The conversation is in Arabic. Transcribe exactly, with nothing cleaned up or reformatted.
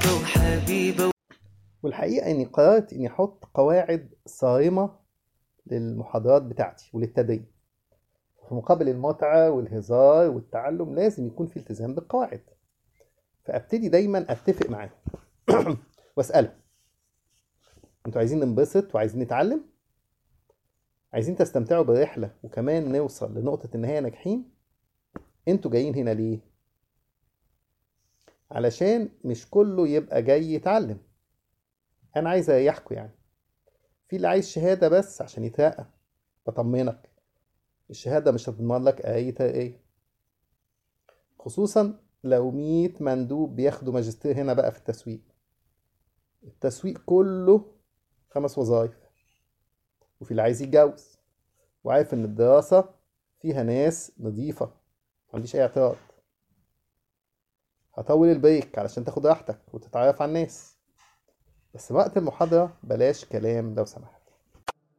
وحبيبة. والحقيقة إني قررت إني أحط قواعد صارمة للمحاضرات بتاعتي وللتدريب. في مقابل المتعة والهزار والتعلم لازم يكون في التزام بالقواعد. فأبتدي دايما أتفق معاهم وأسألهم: أنتوا عايزين ننبسط وعايزين نتعلم؟ عايزين تستمتعوا بالرحلة وكمان نوصل لنقطة النهاية ناجحين؟ أنتوا جايين هنا ليه؟ علشان مش كله يبقى جاي يتعلم. أنا عايز أريحكوا يعني. في اللي عايز شهادة بس عشان يترقى، بطمنك الشهادة مش هتضمن لك أي ترقية، خصوصا لو مية مندوب بياخدوا ماجستير هنا بقى في التسويق. التسويق كله خمس وظائف. وفي اللي عايز يتجوز وعارف إن الدراسة فيها ناس نظيفة، ما عنديش أي اعتراض. هطول البريك علشان تاخد راحتك وتتعرف على الناس، بس وقت المحاضرة بلاش كلام لو سمحت.